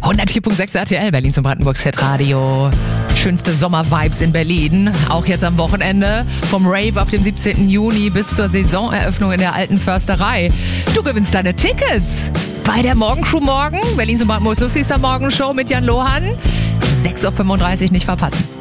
104.6 RTL, Berlin zum Brandenburgs Hitradio. Schönste Sommer-Vibes in Berlin. Auch jetzt am Wochenende. Vom Rave auf dem 17. Juni bis zur Saisoneröffnung in der Alten Försterei. Du gewinnst deine Tickets bei der Morgencrew morgen. Berlin zum Brandenburgs lustigster Morgenshow mit Jan Lohan. 6.35 Uhr nicht verpassen.